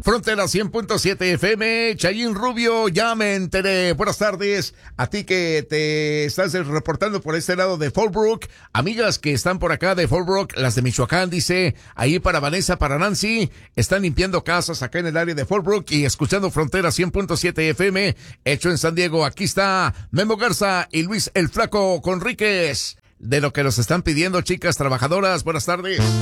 Frontera 100.7 FM, Chayín Rubio, ya me enteré. Buenas tardes a ti que te estás reportando por este lado de Fallbrook. Amigas que están por acá de Fallbrook, las de Michoacán, dice, ahí para Vanessa, para Nancy, están limpiando casas acá en el área de Fallbrook y escuchando Frontera 100.7 FM, hecho en San Diego. Aquí está Memo Garza y Luis el Flaco Conríquez, de lo que nos están pidiendo, chicas trabajadoras. Buenas tardes.